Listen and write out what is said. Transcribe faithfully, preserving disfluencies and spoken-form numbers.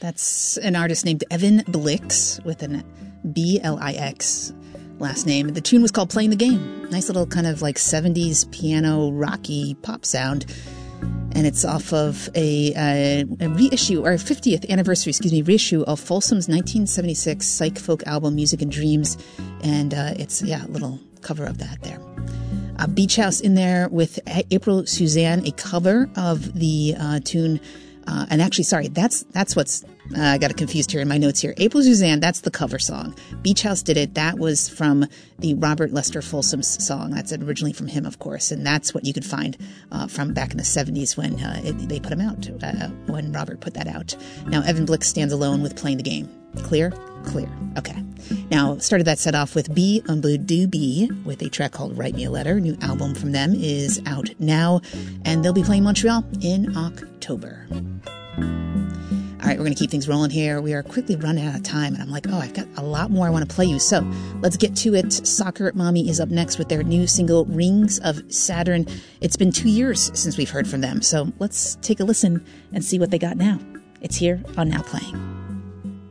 That's an artist named Evan Blix with an B L I X last name. The tune was called Playing the Game. Nice little kind of like seventies piano rocky pop sound. And it's off of a, uh, a reissue, or fiftieth anniversary, excuse me, reissue of Folsom's nineteen seventy-six psych folk album, Music and Dreams. And uh, it's, yeah, a little cover of that there. Uh, Beach House in there with April Suzanne, a cover of the uh, tune. Uh, and actually, sorry, that's that's what's, uh, I got it confused here in my notes here. April Suzanne, that's the cover song. Beach House did it. That was from the Robert Lester Folsom's song. That's originally from him, of course. And that's what you could find uh, from back in the seventies when uh, it, they put him out, uh, when Robert put that out. Now, Evan Blix stands alone with Playing the Game. Clear? Clear. Okay. Now, started that set off with B Umbudu B with a track called Write Me a Letter. New album from them is out now, and they'll be playing Montreal in October. All right, we're going to keep things rolling here. We are quickly running out of time, and I'm like, oh, I've got a lot more I want to play you. So let's get to it. Soccer Mommy is up next with their new single, Rings of Saturn. It's been two years since we've heard from them, so let's take a listen and see what they got now. It's here on Now Playing.